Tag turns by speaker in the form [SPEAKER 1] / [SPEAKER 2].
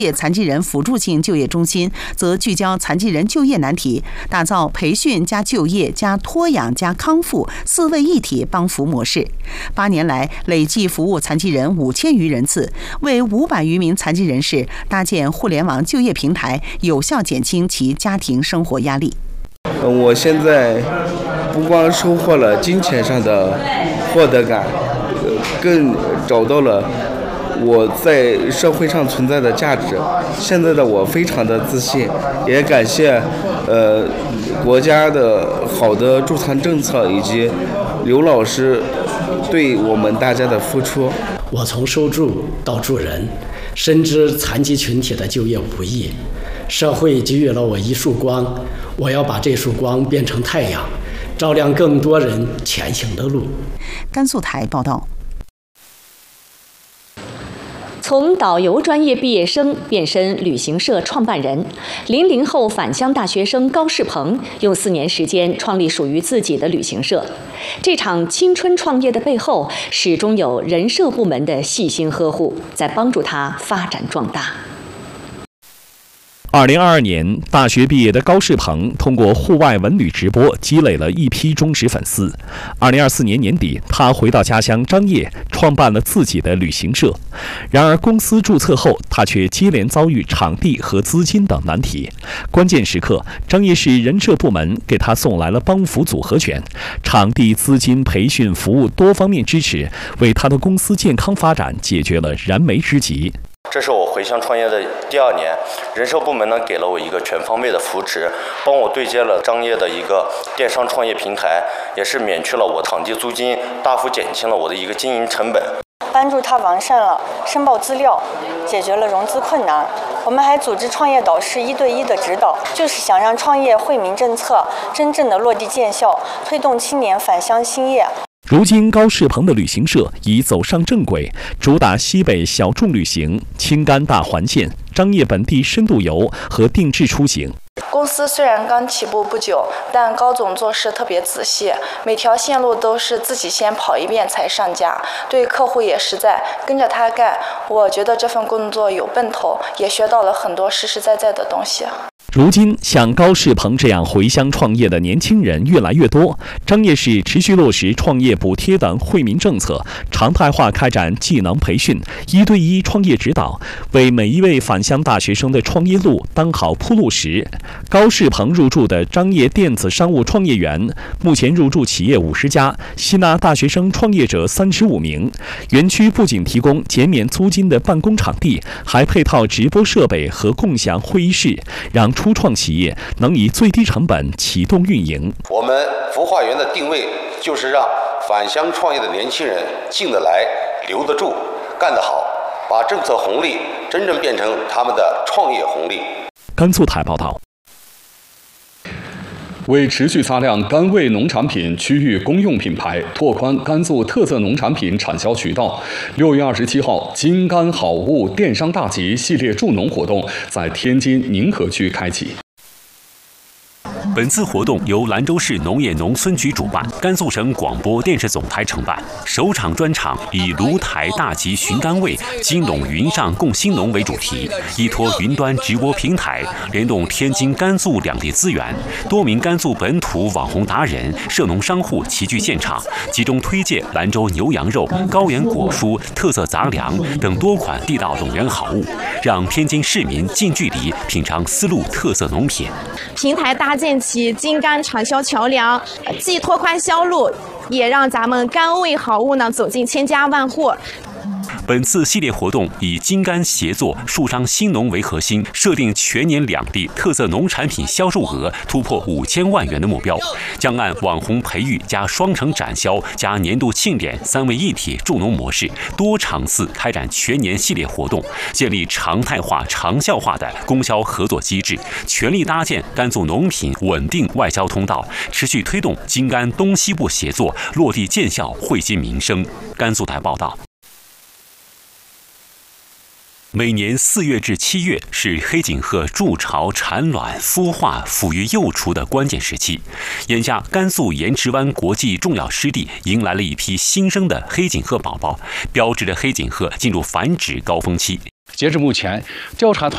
[SPEAKER 1] 残疾人辅助性就业中心则聚焦残疾人就业难题，打造培训加就业加托养加康复4位一体帮扶模式。8年来，累计服务残疾人5000余人次，为500余名残疾人士搭建互联网就业平台，有效减轻其家庭生活压力。
[SPEAKER 2] 我现在不光收获了金钱上的获得感，更找到了我在社会上存在的价值。现在的我非常的自信，也感谢国家的好的助残政策以及刘老师对我们大家的付出。
[SPEAKER 3] 我从受助到助人，深知残疾群体的就业无易，社会给予了我一束光，我要把这束光变成太阳，照亮更多人前行的路。
[SPEAKER 1] 甘肃台报道。
[SPEAKER 4] 从导游专业毕业生变身旅行社创办人，00后返乡大学生高世鹏用4年时间创立属于自己的旅行社。这场青春创业的背后，始终有人社部门的细心呵护，在帮助他发展壮大。
[SPEAKER 5] 2022年，大学毕业的高世鹏通过户外文旅直播积累了一批忠实粉丝。2024年年底，他回到家乡张掖，创办了自己的旅行社。然而，公司注册后，他却接连遭遇场地和资金等难题。关键时刻，张掖市人社部门给他送来了帮扶组合拳，场地、资金、培训、服务多方面支持，为他的公司健康发展解决了燃眉之急。
[SPEAKER 6] 这是我回乡创业的第2年，人社部门呢给了我一个全方位的扶持，帮我对接了张掖的一个电商创业平台，也是免去了我场地租金，大幅减轻了我的一个经营成本。
[SPEAKER 7] 帮助他完善了申报资料，解决了融资困难。我们还组织创业导师1对1的指导，就是想让创业惠民政策真正的落地见效，推动青年返乡兴业。
[SPEAKER 5] 如今，高世鹏的旅行社已走上正轨，主打西北小众旅行、青甘大环线、张掖本地深度游和定制出行。
[SPEAKER 8] 公司虽然刚起步不久，但高总做事特别仔细，每条线路都是自己先跑一遍才上架，对客户也实在，跟着他干。我觉得这份工作有奔头，也学到了很多实实在在的东西。
[SPEAKER 5] 如今，像高世鹏这样回乡创业的年轻人越来越多。张掖市持续落实创业补贴等惠民政策，常态化开展技能培训、1对1创业指导，为每一位返乡大学生的创业路当好铺路石。高世鹏入驻的张掖电子商务创业园，目前入驻企业50家，吸纳大学生创业者35名。园区不仅提供减免租金的办公场地，还配套直播设备和共享会议室，让初创企业能以最低成本启动运营。
[SPEAKER 9] 我们孵化园的定位就是让返乡创业的年轻人进得来、留得住、干得好，把政策红利真正变成他们的创业红利。
[SPEAKER 5] 甘肃台报道。
[SPEAKER 10] 为持续擦亮甘味农产品区域公用品牌，拓宽甘肃特色农产品产销渠道，6月27号，金甘好物电商大集系列助农活动在天津宁河区开启。
[SPEAKER 11] 本次活动由兰州市农业农村局主办，甘肃省广播电视总台承办。首场专场以卢台大集寻甘味，金陇云上共兴农为主题，依托云端直播平台，联动天津、甘肃两地资源，多名甘肃本土网红达人、涉农商户齐聚现场，集中推介兰州牛羊肉、高原果蔬、特色杂粮等多款地道农园好物，让天津市民近距离品尝丝路特色农品。
[SPEAKER 12] 平台搭建起金甘产销桥梁，既拓宽销路，也让咱们甘味好物呢走进千家万户。
[SPEAKER 11] 本次系列活动以金甘协作、树商兴农为核心，设定全年两地特色农产品销售额突破5000万元的目标，将按网红培育加双城展销加年度庆典3位一体助农模式，多场次开展全年系列活动，建立常态化、长效化的供销合作机制，全力搭建甘肃农品稳定外销通道，持续推动金甘东西部协作落地见效，惠及民生。甘肃台报道。每年4月至7月是黑颈鹤筑巢、产卵、孵化、抚育幼雏的关键时期。眼下，甘肃盐池湾国际重要湿地迎来了一批新生的黑颈鹤宝宝，标志着黑颈鹤进入繁殖高峰期。
[SPEAKER 13] 截至目前，调查团